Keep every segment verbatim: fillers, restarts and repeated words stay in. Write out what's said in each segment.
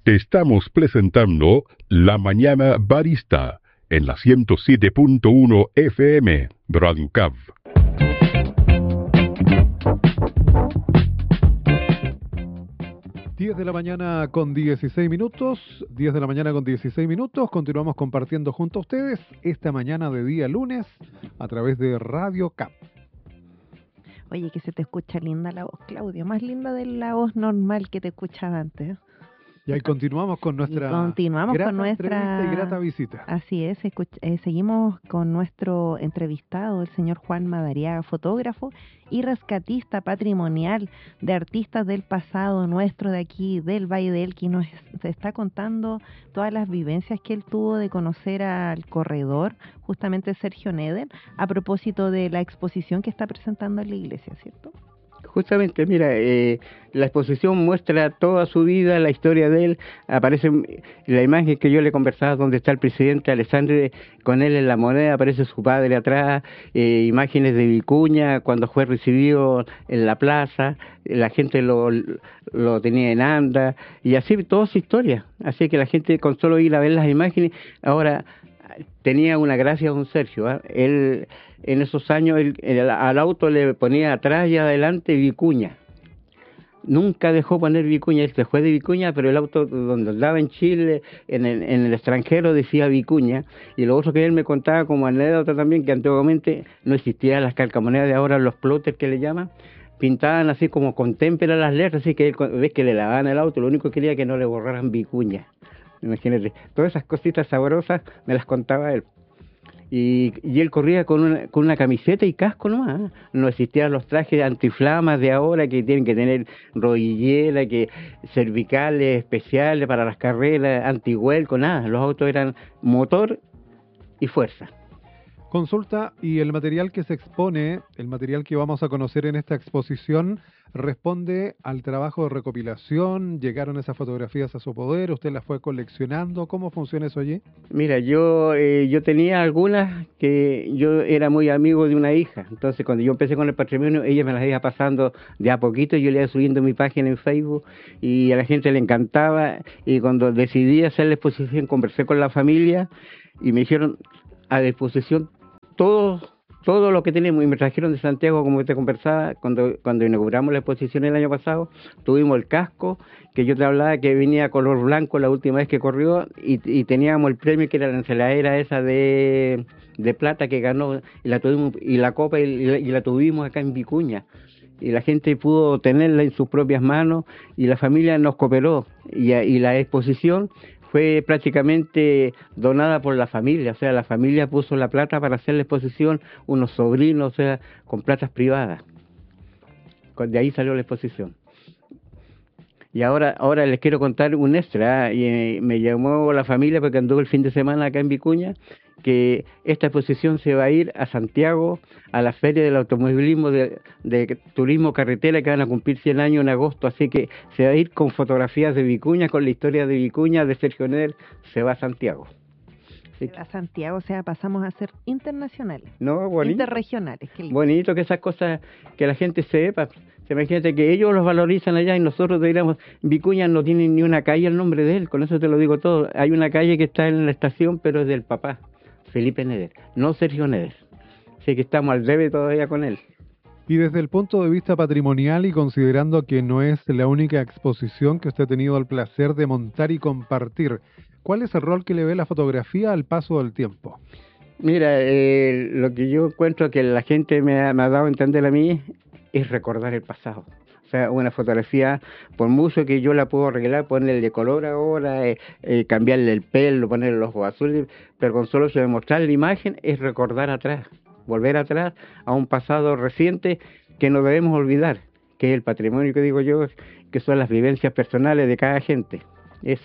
Te estamos presentando La Mañana Barista en la ciento siete punto uno F M, Radio C A V. diez de la mañana con dieciséis minutos, diez de la mañana con dieciséis minutos, continuamos compartiendo junto a ustedes esta mañana de día lunes a través de Radio C A V. Oye, que se te escucha linda la voz, Claudio, más linda de la voz normal que te escuchaba antes. Y ahí continuamos con nuestra, y continuamos grata con nuestra y grata visita. Así es, escuch- eh, seguimos con nuestro entrevistado, el señor Juan Madariaga, fotógrafo y rescatista patrimonial de artistas del pasado nuestro de aquí, del Valle del Elqui, nos se está contando todas las vivencias que él tuvo de conocer al corredor, justamente Sergio Neder, a propósito de la exposición que está presentando en la iglesia, ¿cierto? Justamente, mira, eh, la exposición muestra toda su vida, la historia de él. Aparece la imagen que yo le conversaba donde está el presidente Alessandri, con él en la moneda, aparece su padre atrás, eh, imágenes de Vicuña cuando fue recibido en la plaza, la gente lo, lo tenía en anda, y así toda su historia. Así que la gente con solo ir a ver las imágenes, ahora tenía una gracia don Sergio, ¿eh? Él en esos años él, él, al auto le ponía atrás y adelante Vicuña. Nunca dejó poner Vicuña, él se fue de Vicuña, pero el auto donde andaba en Chile, en el, en el extranjero decía Vicuña. Y lo otro que él me contaba como anécdota también, que antiguamente no existían las calcamonedas de ahora, los plotters que le llaman, pintaban así como con témpera las letras, así que él, ves que le lavaban el auto, lo único que quería que no le borraran Vicuña. Imagínate, todas esas cositas sabrosas me las contaba él. Y, y él corría con una, con una camiseta y casco nomás, ¿eh? No existían los trajes antiflamas de ahora que tienen que tener rodillera, que cervicales especiales para las carreras, antihuelco, nada. Los autos eran motor y fuerza. Consulta, y el material que se expone, el material que vamos a conocer en esta exposición, responde al trabajo de recopilación. ¿Llegaron esas fotografías a su poder? ¿Usted las fue coleccionando? ¿Cómo funciona eso allí? Mira, yo eh, yo tenía algunas que yo era muy amigo de una hija. Entonces, cuando yo empecé con el patrimonio, ella me las iba pasando de a poquito. Yo le iba subiendo mi página en Facebook y a la gente le encantaba. Y cuando decidí hacer la exposición, conversé con la familia y me dijeron a disposición todo, todo lo que tenemos, y me trajeron de Santiago, como te conversaba, cuando, cuando inauguramos la exposición el año pasado, tuvimos el casco, que yo te hablaba que venía color blanco la última vez que corrió, y, y teníamos el premio que era la ensaladera esa de, de plata que ganó, y la tuvimos, y la copa, y, y, la, y la tuvimos acá en Vicuña, y la gente pudo tenerla en sus propias manos, y la familia nos cooperó, y, y la exposición fue prácticamente donada por la familia, o sea, la familia puso la plata para hacer la exposición, unos sobrinos, o sea, con platas privadas. De ahí salió la exposición. Y ahora ahora les quiero contar un extra, y eh, me llamó la familia porque anduvo el fin de semana acá en Vicuña, que esta exposición se va a ir a Santiago, a la Feria del Automovilismo de, de Turismo Carretera, que van a cumplir cien años en agosto, así que se va a ir con fotografías de Vicuña, con la historia de Vicuña, de Sergio Neder, se va a Santiago. Se va a Santiago, o sea, pasamos a ser internacionales, no, bonito, interregionales. Qué bonito que esas cosas, que la gente sepa. Imagínate que ellos los valorizan allá y nosotros diríamos, Vicuña no tiene ni una calle al nombre de él, con eso te lo digo todo. Hay una calle que está en la estación, pero es del papá, Felipe Neder, no Sergio Neder. Así que estamos al debe todavía con él. Y desde el punto de vista patrimonial, y considerando que no es la única exposición que usted ha tenido el placer de montar y compartir, ¿cuál es el rol que le ve la fotografía al paso del tiempo? Mira, eh, lo que yo encuentro que la gente me ha, me ha dado a entender a mí es recordar el pasado. O sea, una fotografía, por mucho que yo la puedo arreglar, ponerle de color ahora, eh, eh, cambiarle el pelo, ponerle los ojos azules, pero con solo mostrar la imagen es recordar atrás, volver atrás a un pasado reciente que no debemos olvidar, que es el patrimonio que digo yo, que son las vivencias personales de cada gente. Eso.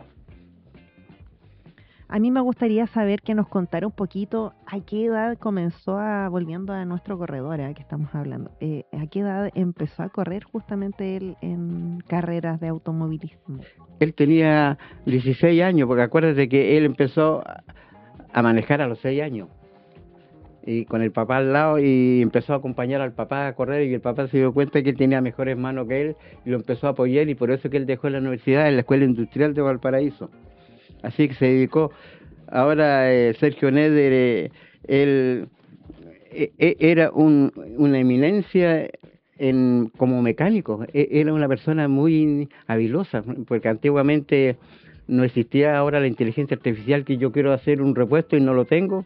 A mí me gustaría saber que nos contara un poquito a qué edad comenzó a, volviendo a nuestro corredor, ¿eh? que estamos hablando, eh, a qué edad empezó a correr justamente él en carreras de automovilismo. Él tenía dieciséis años, porque acuérdate que él empezó a manejar a los seis años. y con el papá al lado, y empezó a acompañar al papá a correr, y el papá se dio cuenta que él tenía mejores manos que él y lo empezó a apoyar, y por eso que él dejó la universidad en la Escuela Industrial de Valparaíso. Así que se dedicó. Ahora eh, Sergio Neder, eh, él eh, eh, era un, una eminencia en, como mecánico, eh, era una persona muy habilosa, porque antiguamente no existía ahora la inteligencia artificial, que yo quiero hacer un repuesto y no lo tengo,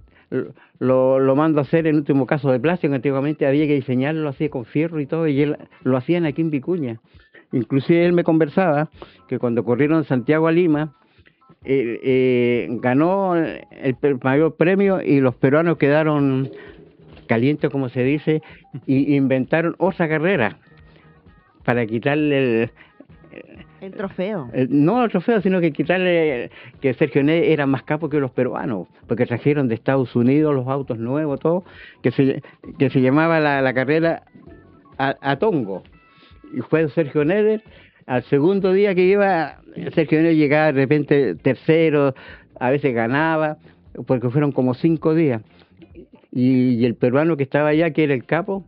lo, lo mando a hacer en último caso de plástico. Antiguamente había que diseñarlo así con fierro y todo, y él lo hacían aquí en Vicuña. Inclusive él me conversaba que cuando corrieron de Santiago a Lima, eh, eh, ganó el, el mayor premio y los peruanos quedaron calientes, como se dice, y inventaron otra carrera para quitarle el, el trofeo. El, no el trofeo, sino que quitarle que Sergio Neder era más capo que los peruanos, porque trajeron de Estados Unidos los autos nuevos, todo, que se, que se llamaba la, la carrera a, a Tongo. Y fue Sergio Neder. Al segundo día que iba, Sergio Neder llegaba de repente tercero, a veces ganaba, porque fueron como cinco días. Y, y el peruano que estaba allá, que era el capo,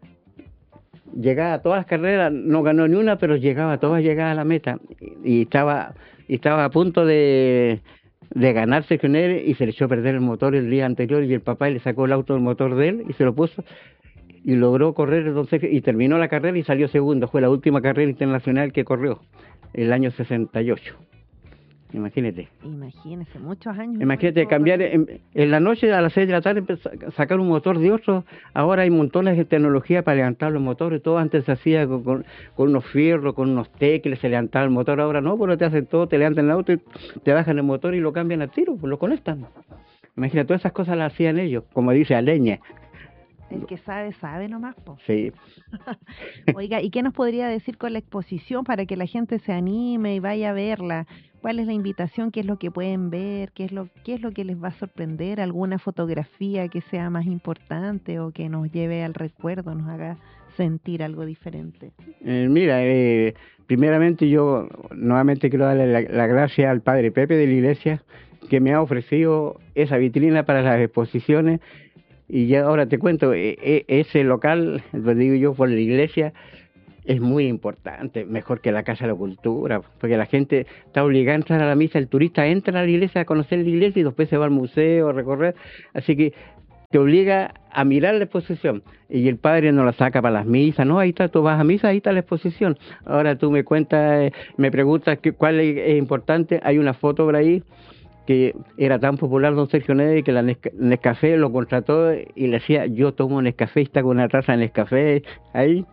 llegaba a todas las carreras, no ganó ni una, pero llegaba a todas, llegaba a la meta. Y, y estaba y estaba a punto de, de ganar Sergio Neder, y se le echó a perder el motor el día anterior, y el papá le sacó el auto del motor de él y se lo puso, y logró correr entonces, y terminó la carrera y salió segundo. Fue la última carrera internacional que corrió, el año sesenta y ocho. Imagínate. Imagínese, muchos años. Imagínate cambiar en, en la noche a las seis de la tarde, sacar un motor de otro. Ahora hay montones de tecnología para levantar los motores. Todo antes se hacía con, con, con unos fierros, con unos tecles, se levantaba el motor. Ahora no, pero te hacen todo, te levantan el auto, y te bajan el motor y lo cambian al tiro, pues lo conectan. Imagínate, todas esas cosas las hacían ellos, como dice a leña. El que sabe, sabe nomás, po. Sí. Oiga, ¿y qué nos podría decir con la exposición para que la gente se anime y vaya a verla? ¿Cuál es la invitación? ¿Qué es lo que pueden ver? ¿Qué es lo, qué es lo que les va a sorprender? ¿Alguna fotografía que sea más importante o que nos lleve al recuerdo, nos haga sentir algo diferente? Eh, mira, eh, primeramente yo nuevamente quiero darle la, la gracia al padre Pepe de la iglesia, que me ha ofrecido esa vitrina para las exposiciones. Y ya ahora te cuento, ese local, lo digo yo, por la iglesia, es muy importante, mejor que la Casa de la Cultura, porque la gente está obligada a entrar a la misa, el turista entra a la iglesia a conocer la iglesia y después se va al museo a recorrer, así que te obliga a mirar la exposición, y el padre no la saca para las misas, no, ahí está, tú vas a misa, ahí está la exposición. Ahora tú me cuentas, me preguntas que, cuál es importante, hay una foto por ahí, que era tan popular don Sergio Neder que la Nescafé lo contrató y le decía, yo tomo Nescafé, y está con una taza de Nescafé ahí,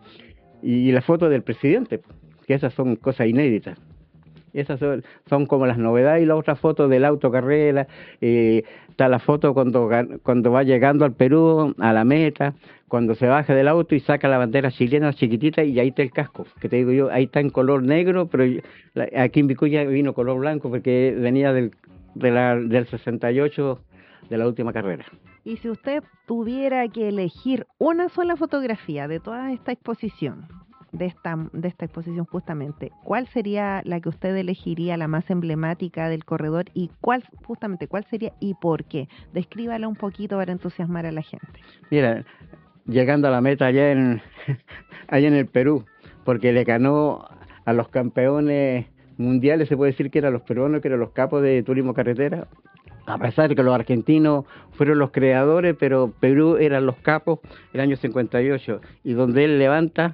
y la foto del presidente, que esas son cosas inéditas. Esas son, son como las novedades. Y la otra foto del autocarrera, eh, está la foto cuando, cuando va llegando al Perú, a la meta, cuando se baja del auto y saca la bandera chilena chiquitita, y ahí está el casco, que te digo yo, ahí está en color negro, pero aquí en Vicuña vino color blanco porque venía del De la, del sesenta y ocho, de la última carrera. Y si usted tuviera que elegir una sola fotografía de toda esta exposición, de esta, de esta exposición justamente, ¿cuál sería la que usted elegiría, la más emblemática del corredor? Y cuál, justamente, cuál sería y por qué? Descríbala un poquito para entusiasmar a la gente. Mira, llegando a la meta allá en, allá en el Perú, porque le ganó a los campeones mundiales, se puede decir que eran los peruanos, que eran los capos de turismo carretera, a pesar de que los argentinos fueron los creadores, pero Perú eran los capos el año cincuenta y ocho, y donde él levanta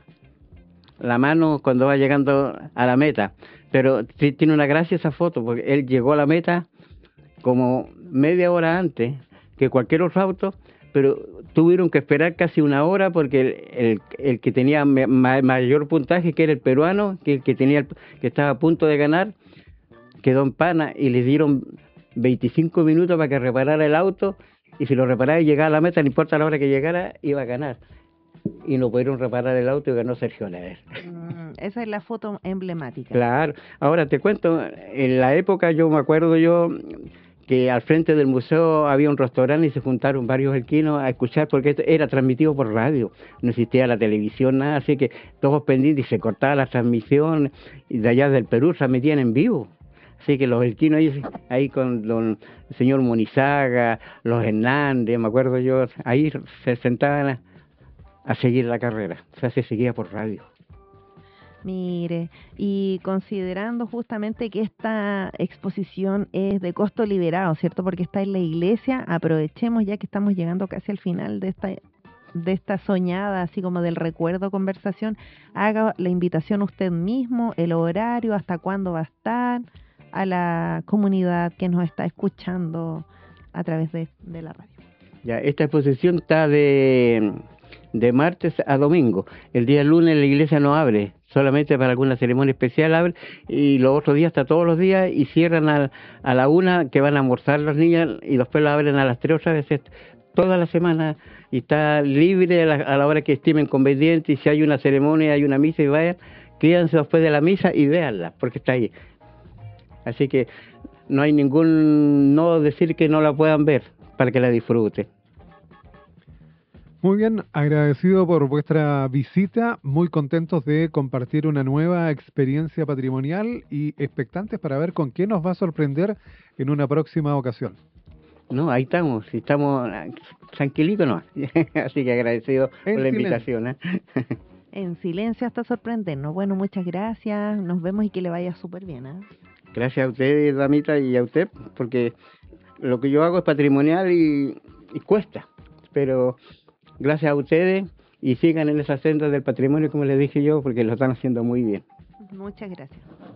la mano cuando va llegando a la meta. Pero sí, tiene una gracia esa foto, porque él llegó a la meta como media hora antes que cualquier otro auto, pero tuvieron que esperar casi una hora porque el, el, el que tenía ma, mayor puntaje, que era el peruano, que el que tenía el, que estaba a punto de ganar, quedó en pana, y le dieron veinticinco minutos para que reparara el auto, y si lo reparaba y llegaba a la meta, no importa la hora que llegara, iba a ganar. Y no pudieron reparar el auto y ganó Sergio Neder. Mm, esa es la foto emblemática. Claro. Ahora te cuento, en la época yo me acuerdo yo que al frente del museo había un restaurante y se juntaron varios elquinos a escuchar, porque esto era transmitido por radio, no existía la televisión, nada, así que todos pendientes, y se cortaba la transmisión, y de allá del Perú transmitían en vivo, Así que los elquinos ahí, ahí con don el señor Monizaga, los Hernández, me acuerdo yo, ahí se sentaban a, a seguir la carrera, o sea, se seguía por radio. Mire, y considerando justamente que esta exposición es de costo liberado, ¿cierto? Porque está en la iglesia, aprovechemos ya que estamos llegando casi al final de esta de esta soñada, así como del recuerdo conversación, haga la invitación usted mismo, el horario, hasta cuándo va a estar, a la comunidad que nos está escuchando a través de, de la radio. Ya, esta exposición está de, de martes a domingo. El día lunes la iglesia no abre, solamente para alguna ceremonia especial abre, y los otros días está todos los días y cierran a, a la una, que van a almorzar los niños, y después la abren a las tres otra vez, toda la semana, y está libre a la, a la hora que estimen conveniente, y si hay una ceremonia, hay una misa y vayan, quédense después de la misa y véanla, porque está ahí. Así que no hay ningún no decir que no la puedan ver, para que la disfruten. Muy bien, agradecido por vuestra visita, muy contentos de compartir una nueva experiencia patrimonial y expectantes para ver con qué nos va a sorprender en una próxima ocasión. No, ahí estamos, estamos tranquilitos, no. Así que agradecido En por la silencio. invitación. ¿eh? En silencio hasta sorprendernos. Bueno, muchas gracias, nos vemos y que le vaya súper bien, ¿eh? Gracias a usted, damita, y a usted, porque lo que yo hago es patrimonial y, y cuesta, pero gracias a ustedes, y sigan en esa senda del patrimonio, como les dije yo, porque lo están haciendo muy bien. Muchas gracias.